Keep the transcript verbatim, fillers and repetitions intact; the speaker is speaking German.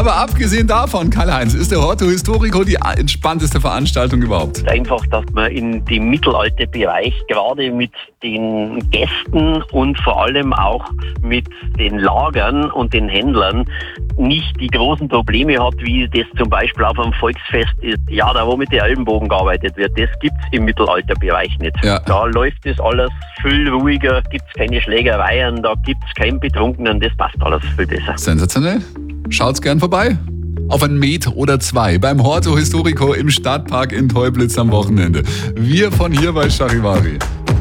Aber abgesehen davon, Karl-Heinz, ist der Horto Historico die entspannteste Veranstaltung überhaupt? Einfach, dass man in dem Mittelalterbereich gerade mit den Gästen und vor allem auch mit den Lagern und den Händlern nicht die großen Probleme hat, wie das zum Beispiel auf einem Volksfest ist. Ja, da wo mit den Ellenbogen gearbeitet wird, das gibt's im Mittelalterbereich nicht. Ja. Da läuft das alles viel ruhiger, gibt's keine Schlägereien, da gibt's keinen Betrunkenen, das passt alles viel besser. Sensationell. Schaut's gern vorbei. Auf ein Met oder zwei beim Horto Historico im Stadtpark in Teublitz am Wochenende. Wir von hier bei Charivari.